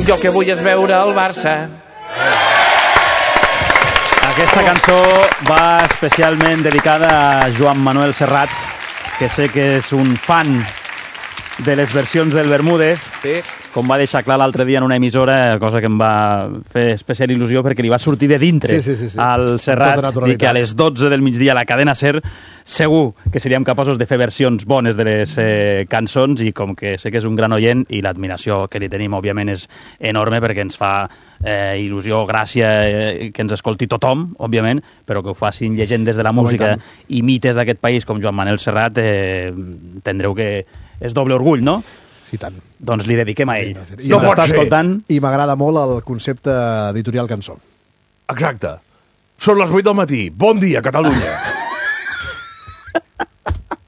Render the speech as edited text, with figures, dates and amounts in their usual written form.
Jo el que vull és veure el Barça. Aquesta cançó va especialment dedicada a Joan Manuel Serrat, que sé que és un fan de les versions del Bermúdez, Sí. com va deixar clar l'altre dia en una emissora, cosa que em va fer especial il·lusió perquè li va sortir de dintre Sí. al Serrat, Amb tota naturalitat. i que a les 12 del migdia a la cadena SER segur que seríem capaços de fer versions bones de les cançons, i com que sé que és un gran oient i l'admiració que li tenim òbviament és enorme, perquè ens fa il·lusió, gràcia que ens escolti tothom, òbviament, però que ho facin llegendes de la música i mites d'aquest país com Joan Manuel Serrat, entendreu que és doble orgull, no? Sí, tant. Doncs li dediquem a ell. I Si l'està escoltant... I m'agrada molt el concepte editorial cançó. Exacte. Són les 8 del matí. Bon dia, Catalunya.